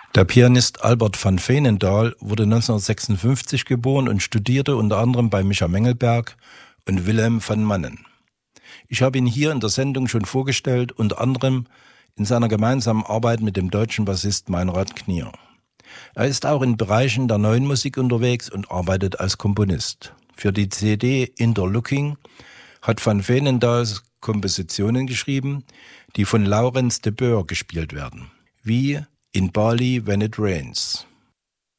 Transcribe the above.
Der Pianist Albert van Veenendaal wurde 1956 geboren und studierte unter anderem bei Micha Mengelberg und Willem van Manen. Ich habe ihn hier in der Sendung schon vorgestellt, unter anderem in seiner gemeinsamen Arbeit mit dem deutschen Bassist Meinrad Knier. Er ist auch in Bereichen der neuen Musik unterwegs und arbeitet als Komponist. Für die CD Interlooking hat van Veenendaal Kompositionen geschrieben, die von Laurens de Boer gespielt werden, wie In Bali When It Rains.